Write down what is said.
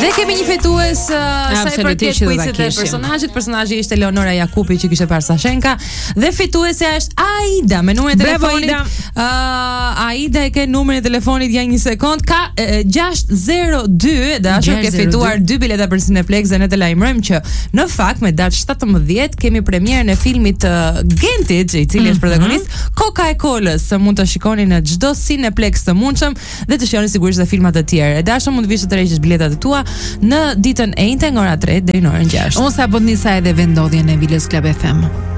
Dhe kemi një fitues sa i përket quizit të personazhit. Personazhi ishte Leonora Jakupi që kishte parë Sashenka dhe fituesja është Aida me numrin e telefonit. Aida e ka numrin e telefonit ja një sekond. Ka 602, dashur, ke fituar 2 bileta për Cineplex dhe ne të lajmërojmë që në fakt me datë 17 kemi premierën e filmit Gentit, i cili është protagonist, Koka e Kolës, që mund të shikoni në çdo Cineplex të mundshëm dhe të shihoni sigurisht edhe filma të tjerë. Dashur, mund të vish të tërheqësh biletat e tua në ditën e njëjtë nga ora 3 deri në orën 6. Unë sapo nisa edhe vendodhjen e Vilës Club FM.